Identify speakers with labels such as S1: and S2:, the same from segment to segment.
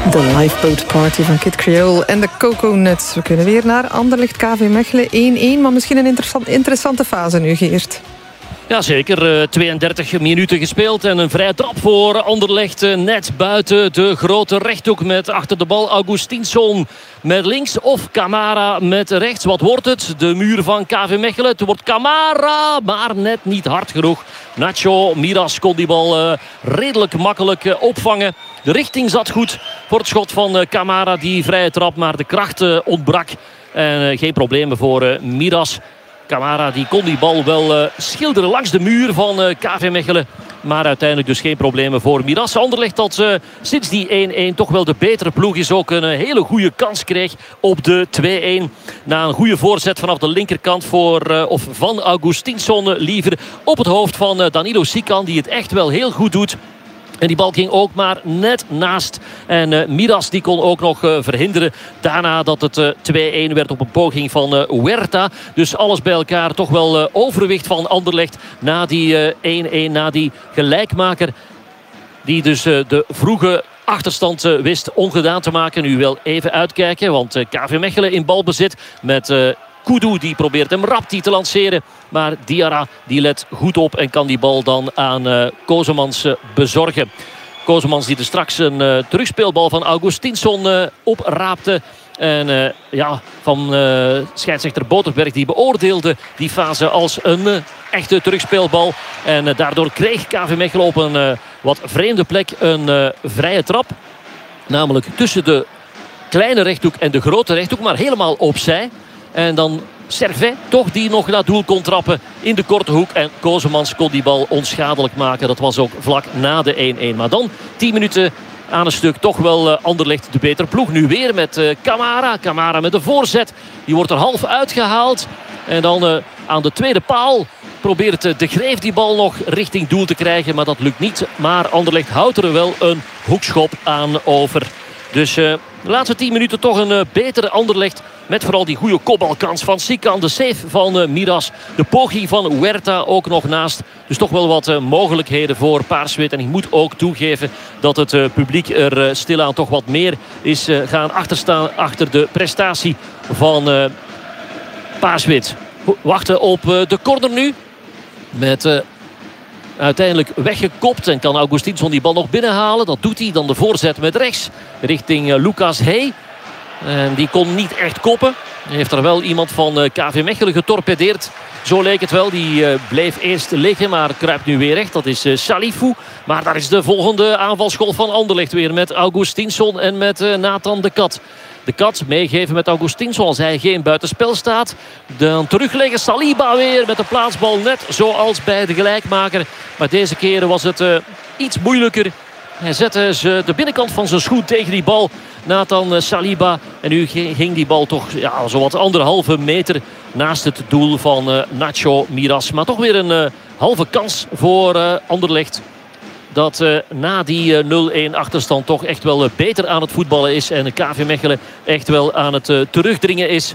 S1: De Lifeboat Party van Kid Creole en de Coconuts. We kunnen weer naar Anderlecht KV Mechelen 1-1. Maar misschien een interessante fase nu, Geert.
S2: Ja, zeker. 32 minuten gespeeld en een vrije trap voor Anderlecht. Net buiten de grote rechthoek met achter de bal Augustinsson met links of Camara met rechts. Wat wordt het? De muur van KV Mechelen. Het wordt Camara, maar net niet hard genoeg. Nacho Miras kon die bal redelijk makkelijk opvangen. De richting zat goed voor het schot van Camara, die vrije trap, maar de kracht ontbrak. En geen problemen voor Miras. Camara die kon die bal wel schilderen langs de muur van KV Mechelen. Maar uiteindelijk dus geen problemen voor Miras. Anderlecht dat sinds die 1-1 toch wel de betere ploeg is. Ook een hele goede kans kreeg op de 2-1. Na een goede voorzet vanaf de linkerkant van Augustinsson liever. Op het hoofd van Danilo Sican, die het echt wel heel goed doet. En die bal ging ook maar net naast. En Miras die kon ook nog verhinderen. Daarna dat het 2-1 werd op een poging van Huerta. Dus alles bij elkaar toch wel overwicht van Anderlecht. Na die 1-1, na die gelijkmaker. Die dus de vroege achterstand wist ongedaan te maken. Nu wel even uitkijken. Want KV Mechelen in balbezit met Kudu die probeert hem Rapti te lanceren. Maar Diarra die let goed op en kan die bal dan aan Kozemans bezorgen. Kozemans die er straks een terugspeelbal van Augustinsson opraapte. En van scheidsrechter Boterberg die beoordeelde die fase als een echte terugspeelbal. En daardoor kreeg KV Mechelen op een wat vreemde plek een vrije trap. Namelijk tussen de kleine rechthoek en de grote rechthoek, maar helemaal opzij. En dan Servet toch die nog naar doel kon trappen in de korte hoek. En Kozemans kon die bal onschadelijk maken. Dat was ook vlak na de 1-1. Maar dan 10 minuten aan een stuk toch wel Anderlecht de betere ploeg. Nu weer met Camara. Camara met de voorzet. Die wordt er half uitgehaald. En dan aan de tweede paal probeert De Greef die bal nog richting doel te krijgen. Maar dat lukt niet. Maar Anderlecht houdt er wel een hoekschop aan over. Dus de laatste 10 minuten toch een betere Anderlecht. Met vooral die goede kopbalkans van Sican. De save van Miras. De poging van Huerta ook nog naast. Dus toch wel wat mogelijkheden voor Paars-Wit. En ik moet ook toegeven dat het publiek er stilaan toch wat meer is gaan achterstaan. Achter de prestatie van Paars-Wit. Wachten op de corner nu. Met uiteindelijk weggekopt. En kan Augustinsson die bal nog binnenhalen. Dat doet hij. Dan de voorzet met rechts. Richting Lucas Hey. En die kon niet echt koppen. Hij heeft er wel iemand van KV Mechelen getorpedeerd. Zo leek het wel. Die bleef eerst liggen, maar kruipt nu weer recht. Dat is Salifou. Maar daar is de volgende aanvalsgolf van Anderlecht weer. Met Augustinsson en met Nathan de Kat. De Kat meegeven met Augustinsson als hij geen buitenspel staat. Dan terugleggen Saliba weer met de plaatsbal. Net zoals bij de gelijkmaker. Maar deze keer was het iets moeilijker. Hij zette de binnenkant van zijn schoen tegen die bal. Nathan Saliba. En nu ging die bal toch zowat 1,5 meter naast het doel van Nacho Miras. Maar toch weer een halve kans voor Anderlecht. Dat na die 0-1 achterstand toch echt wel beter aan het voetballen is. En de KV Mechelen echt wel aan het terugdringen is.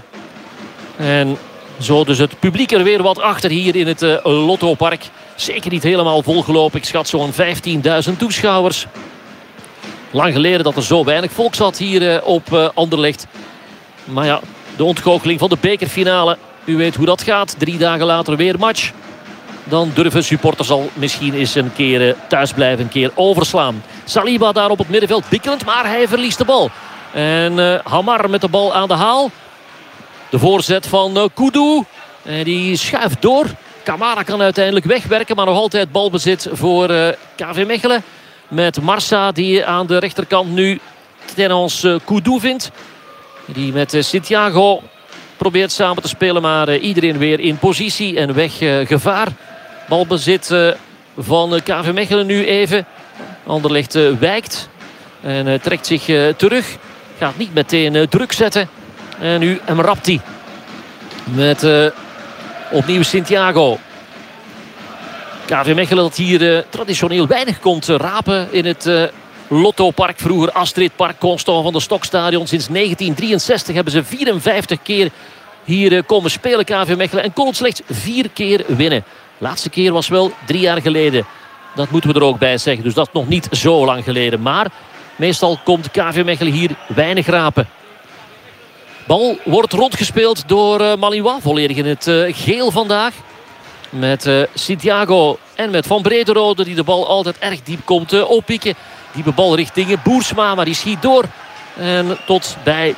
S2: En zo dus het publiek er weer wat achter hier in het Lottopark. Zeker niet helemaal volgelopen. Ik schat zo'n 15.000 toeschouwers. Lang geleden dat er zo weinig volk zat hier op Anderlecht. Maar ja, de ontgoocheling van de bekerfinale. U weet hoe dat gaat. 3 dagen later weer match. Dan durven supporters al misschien eens een keer thuis blijven. Een keer overslaan. Saliba daar op het middenveld bikkelend. Maar hij verliest de bal. En Hamar met de bal aan de haal. De voorzet van Kudu. En die schuift door. Camara kan uiteindelijk wegwerken. Maar nog altijd balbezit voor KV Mechelen. Met Marsa die aan de rechterkant nu Tenons Kudu vindt. Die met Santiago probeert samen te spelen. Maar iedereen weer in positie en weg gevaar. Balbezit van KV Mechelen nu even. Anderlecht wijkt. En trekt zich terug. Gaat niet meteen druk zetten. En nu Rapti. Met opnieuw Santiago. KV Mechelen dat hier traditioneel weinig komt rapen in het Lottopark. Vroeger Astridpark, Constant van de Stokstadion. Sinds 1963 hebben ze 54 keer hier komen spelen KV Mechelen. En kon het slechts 4 keer winnen. Laatste keer was wel 3 jaar geleden. Dat moeten we er ook bij zeggen. Dus dat is nog niet zo lang geleden. Maar Meestal komt KV Mechelen hier weinig rapen. Bal wordt rondgespeeld door Malinwa. Volledig in het geel vandaag. Met Santiago en met Van Brederode die de bal altijd erg diep komt oppikken. Diepe bal richting Boersma, maar die schiet door. En tot bij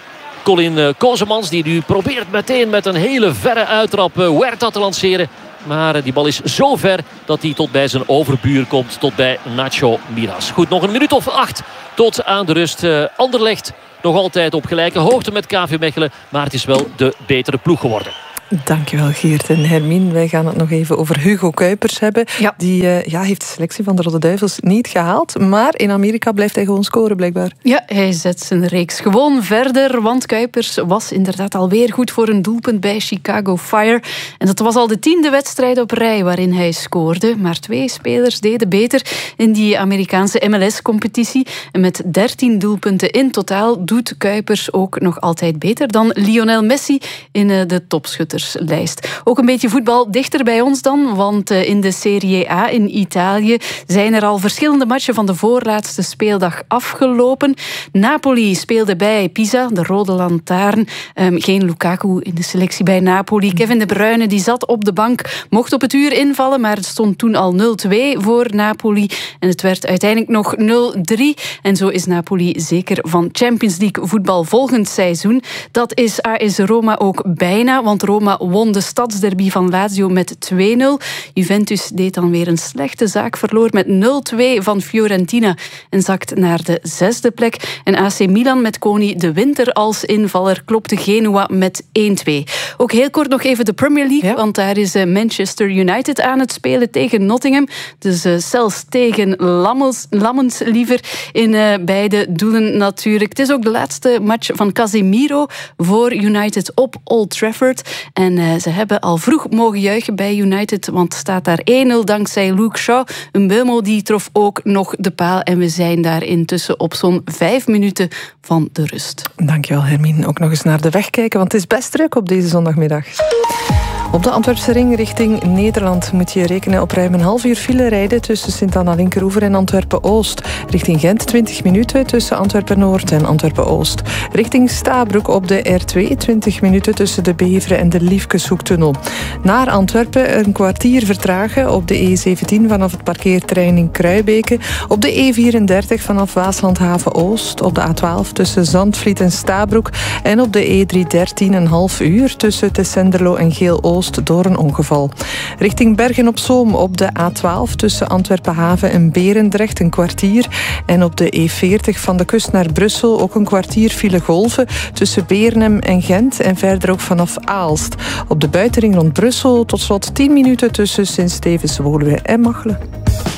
S2: Colin Kozemans die nu probeert meteen met een hele verre uittrap Huerta te lanceren. Maar die bal is zo ver dat hij tot bij zijn overbuur komt. Tot bij Nacho Miras. Goed, nog een minuut of 8 tot aan de rust. Anderlecht nog altijd op gelijke hoogte met KV Mechelen. Maar het is wel de betere ploeg geworden.
S1: Dankjewel Geert en Hermine. Wij gaan het nog even over Hugo Kuipers hebben. Ja. Die heeft de selectie van de Rode Duivels niet gehaald. Maar in Amerika blijft hij gewoon scoren blijkbaar.
S3: Ja, hij zet zijn reeks gewoon verder. Want Kuipers was inderdaad alweer goed voor een doelpunt bij Chicago Fire. En dat was al de 10e wedstrijd op rij waarin hij scoorde. Maar 2 spelers deden beter in die Amerikaanse MLS-competitie. En met 13 doelpunten in totaal doet Kuipers ook nog altijd beter dan Lionel Messi in de topschutters. Ook een beetje voetbal dichter bij ons dan, want in de Serie A in Italië zijn er al verschillende matchen van de voorlaatste speeldag afgelopen. Napoli speelde bij Pisa, de rode lantaarn. Geen Lukaku in de selectie bij Napoli. Kevin De Bruyne die zat op de bank, mocht op het uur invallen, maar het stond toen al 0-2 voor Napoli. En het werd uiteindelijk nog 0-3. En zo is Napoli zeker van Champions League voetbal volgend seizoen. Dat is AS Roma ook bijna, want Roma won de stadsderby van Lazio met 2-0. Juventus deed dan weer een slechte zaak, verloor met 0-2 van Fiorentina en zakt naar de 6e plek. En AC Milan met Koni de Winter als invaller klopte Genua met 1-2. Ook heel kort nog even de Premier League, want daar is Manchester United aan het spelen tegen Nottingham. Dus zelfs tegen Lammens liever in beide doelen natuurlijk. Het is ook de laatste match van Casemiro voor United op Old Trafford. En ze hebben al vroeg mogen juichen bij United, want het staat daar 1-0 dankzij Luke Shaw. Een Mbeumo die trof ook nog de paal en we zijn daar intussen op zo'n 5 minuten van de rust.
S1: Dankjewel Hermine. Ook nog eens naar de weg kijken, want het is best druk op deze zondagmiddag. Op de Antwerpse ring richting Nederland moet je rekenen op ruim een half uur file rijden tussen Sint-Anna-Linkeroever en Antwerpen-Oost. Richting Gent 20 minuten tussen Antwerpen-Noord en Antwerpen-Oost. Richting Stabroek op de R2 20 minuten tussen de Beveren en de Liefkeshoektunnel. Naar Antwerpen een kwartier vertragen op de E17 vanaf het parkeerterrein in Kruibeke. Op de E34 vanaf Waaslandhaven-Oost. Op de A12 tussen Zandvliet en Stabroek. En op de E313 een half uur tussen Tessenderlo en Geel-Oost door een ongeval. Richting Bergen-op-Zoom op de A12 tussen Antwerpen-Haven en Berendrecht een kwartier. En op de E40 van de kust naar Brussel ook een kwartier file golven tussen Beernem en Gent en verder ook vanaf Aalst. Op de buitenring rond Brussel tot slot 10 minuten tussen Sint-Stevens-Woluwe en Machelen.